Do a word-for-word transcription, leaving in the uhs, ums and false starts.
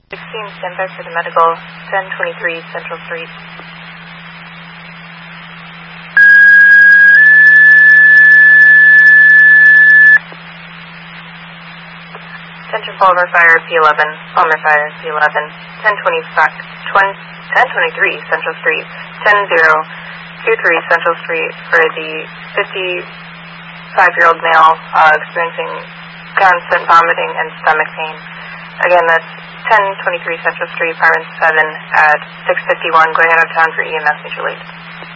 sixteen, stand by for the medical. ten twenty-three Central Street. Attention Palmer Fire P eleven, Palmer Fire P eleven, ten twenty-five, ten twenty-three Central Street, ten zero two three Central Street for the fifty-five-year-old male uh, experiencing constant vomiting and stomach pain. Again, that's ten twenty-three Central Street, apartment seven at six fifty-one, going out of town for E M S mutual aid.